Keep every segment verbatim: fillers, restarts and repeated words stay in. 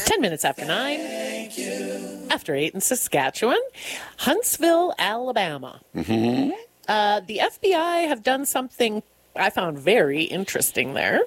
Ten minutes after nine. After eight in Saskatchewan. Huntsville, Alabama. Mm-hmm. Uh, the F B I have done something I found very interesting there.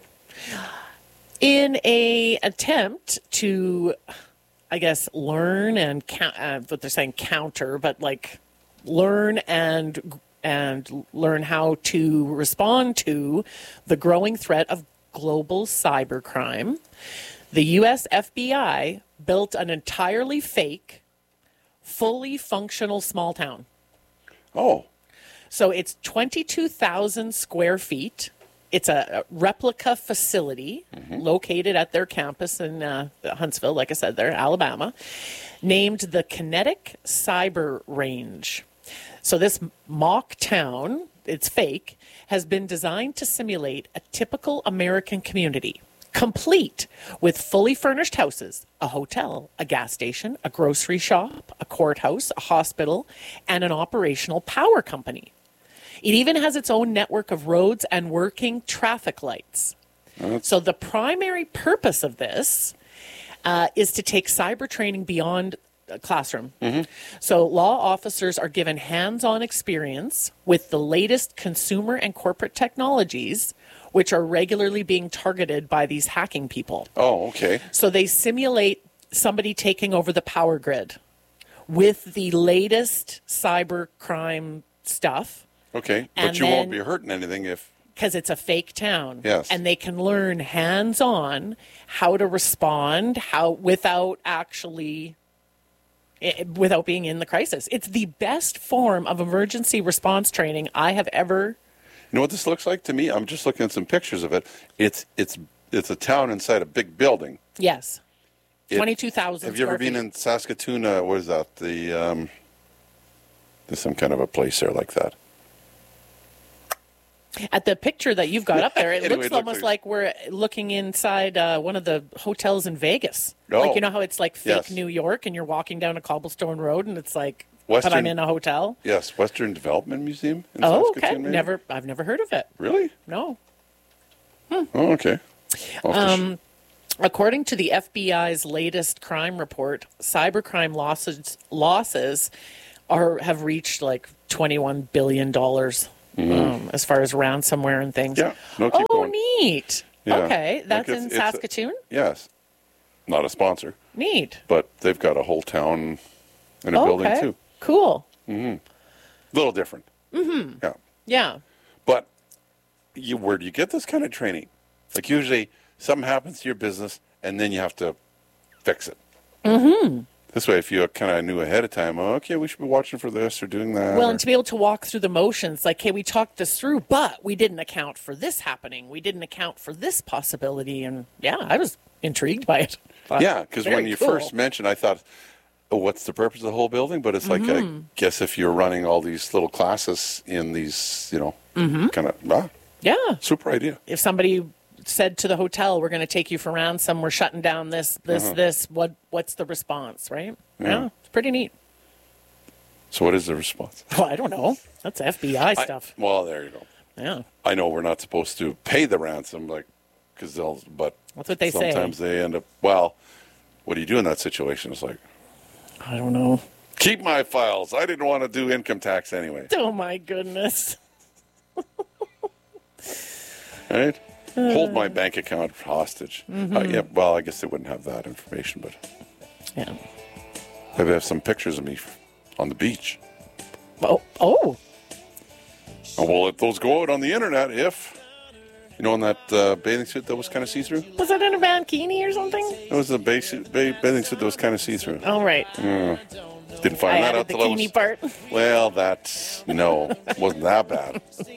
In a attempt to, I guess, learn and count, uh, what they're saying counter, but like learn and and learn how to respond to the growing threat of global cybercrime, the U S F B I built an entirely fake, fully functional small town. Oh. So it's twenty-two thousand square feet. It's a replica facility mm-hmm. located at their campus in uh, Huntsville, like I said, there, Alabama, named the Kinetic Cyber Range. So this mock town, it's fake, has been designed to simulate a typical American community, complete with fully furnished houses, a hotel, a gas station, a grocery shop, a courthouse, a hospital, and an operational power company. It even has its own network of roads and working traffic lights. Mm-hmm. So the primary purpose of this uh, is to take cyber training beyond a classroom. Mm-hmm. So law officers are given hands-on experience with the latest consumer and corporate technologies, which are regularly being targeted by these hacking people. Oh, okay. So they simulate somebody taking over the power grid with the latest cyber crime stuff. Okay, but and you then, won't be hurting anything if... Because it's a fake town. Yes. And they can learn hands-on how to respond how without actually... without being in the crisis. It's the best form of emergency response training I have ever... You know what this looks like to me? I'm just looking at some pictures of it. It's it's it's a town inside a big building. Yes. It, twenty-two thousand Have you ever been feet. in Saskatoon? Uh, what is that? The um, there's some kind of a place there like that. At the picture that you've got up there, it anyway, looks it almost like... like we're looking inside uh, one of the hotels in Vegas. Oh. Like, you know how it's like fake yes. New York and you're walking down a cobblestone road and it's like, Western, but I'm in a hotel? Yes, Western Development Museum in oh, Saskatoon. okay. Maybe? Never, I've never heard of it. Really? No. Hmm. Oh, okay. Um, according to the F B I's latest crime report, cybercrime losses losses are have reached like twenty-one billion dollars. Mm-hmm. Um, as far as ransomware and things. Yeah, no, keep oh, going. neat. Yeah. Okay, that's like in it's, Saskatoon? It's a, yes. Not a sponsor. Neat. But they've got a whole town in a oh, building, okay. too. Cool. Mm-hmm. A little different. Mm-hmm. Yeah. Yeah. But you, where do you get this kind of training? Like, usually something happens to your business, and then you have to fix it. Mm-hmm. This way, if you kind of knew ahead of time, oh, okay, we should be watching for this or doing that. Well, or... and to be able to walk through the motions, like, hey, we talked this through, but we didn't account for this happening. We didn't account for this possibility. And, yeah, I was intrigued by it. Thought, yeah, because when you cool. first mentioned, I thought, oh, what's the purpose of the whole building? But it's like, mm-hmm. I guess if you're running all these little classes in these, you know, mm-hmm. kind of, ah, yeah, super idea. If somebody said to the hotel, we're going to take you for ransom, we're shutting down this, this, uh-huh. this, what, what's the response, right? Yeah. yeah, it's pretty neat. So what is the response? Well, I don't know. That's F B I stuff. I, well, there you go. Yeah. I know we're not supposed to pay the ransom, like, because they'll, but that's what they sometimes say. Sometimes they end up, well, what do you do in that situation? It's like, I don't know. Keep my files. I didn't want to do income tax anyway. Oh, my goodness. Right? Uh, Hold my bank account hostage. Mm-hmm. Uh, yeah, well, I guess they wouldn't have that information, but yeah, maybe they have some pictures of me on the beach. Oh, oh. Oh, well, let those go out on the internet if, you know, in that uh, bathing suit that was kind of see-through. Was that in a bikini or something? It was a basic, ba- bathing suit that was kind of see-through. Oh, right. Uh, didn't find I that added out the till I bikini was. part. Well, that's no, wasn't that bad.